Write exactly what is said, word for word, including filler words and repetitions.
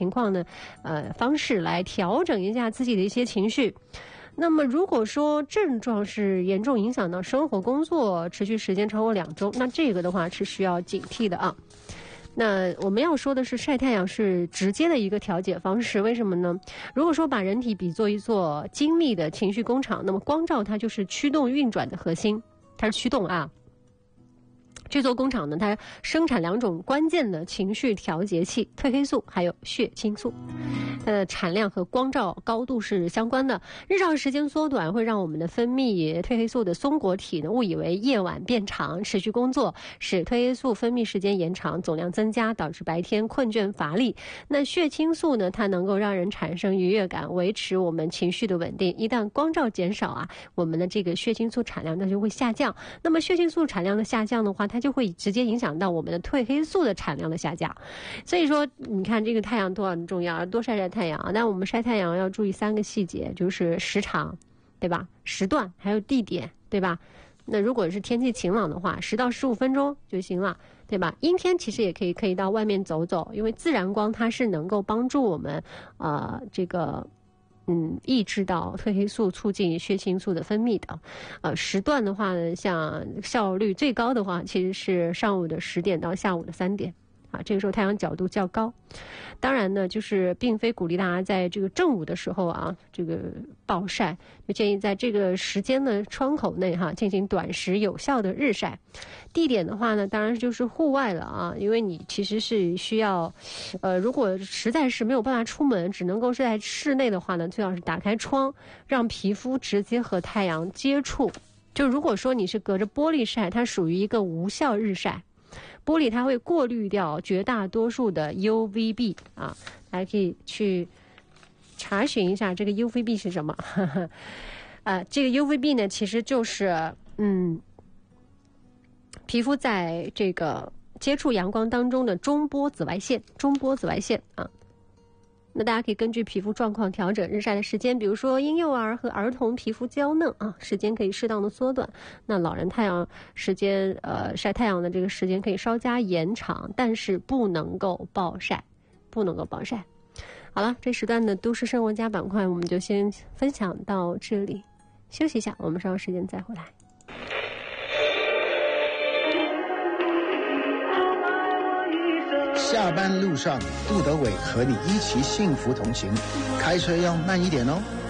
情况呢，呃方式来调整一下自己的一些情绪。那么如果说症状是严重影响到生活工作，持续时间超过两周，那这个的话是需要警惕的啊。那我们要说的是，晒太阳是直接的一个调节方式。为什么呢？如果说把人体比作一座精密的情绪工厂，那么光照它就是驱动运转的核心，它是驱动啊。这座工厂呢，它生产两种关键的情绪调节器：褪黑素还有血清素。它的产量和光照高度是相关的。日照时间缩短会让我们的分泌褪黑素的松果体呢误以为夜晚变长，持续工作，使褪黑素分泌时间延长，总量增加，导致白天困倦乏力。那血清素呢，它能够让人产生愉悦感，维持我们情绪的稳定。一旦光照减少啊，我们的这个血清素产量它就会下降。那么血清素产量的下降的话，它就会直接影响到我们的褪黑素的产量的下降。所以说你看这个太阳多很重要，多晒晒太阳。但我们晒太阳要注意三个细节，就是时长，对吧？时段还有地点，对吧？那如果是天气晴朗的话，十到十五分钟就行了，对吧？阴天其实也可以可以到外面走走，因为自然光它是能够帮助我们呃这个嗯，抑制到褪黑素，促进血清素的分泌的。呃，时段的话呢，像效率最高的话，其实是上午的十点到下午的三点。啊，这个时候太阳角度较高。当然呢，就是并非鼓励大家在这个正午的时候啊，这个暴晒，就建议在这个时间的窗口内哈，进行短时有效的日晒。地点的话呢，当然就是户外了啊，因为你其实是需要，呃，如果实在是没有办法出门，只能够是在室内的话呢，最好是打开窗，让皮肤直接和太阳接触。就如果说你是隔着玻璃晒，它属于一个无效日晒。玻璃它会过滤掉绝大多数的 U V B 啊，大家可以去查询一下这个 U V B 是什么。呃，这个 U V B 呢，其实就是嗯，皮肤在这个接触阳光当中的中波紫外线，中波紫外线啊。那大家可以根据皮肤状况调整日晒的时间，比如说婴幼儿和儿童皮肤娇嫩啊，时间可以适当的缩短。那老人太阳时间呃晒太阳的这个时间可以稍加延长，但是不能够暴晒，不能够暴晒。好了，这时段的都市生活家板块我们就先分享到这里，休息一下，我们稍后时间再回来。 下班路上，杜德伟和你一起幸福同行。开车要慢一点哦。